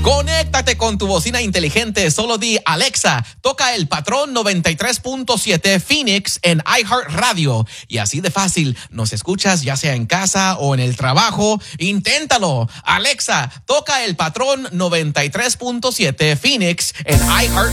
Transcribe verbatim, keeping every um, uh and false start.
Conéctate con tu bocina inteligente. Solo di Alexa, toca el patrón noventa y tres punto siete Phoenix en iHeartRadio. Y así de fácil nos escuchas ya sea en casa o en el trabajo. Inténtalo. Alexa, toca el patrón noventa y tres punto siete Phoenix en iHeartRadio.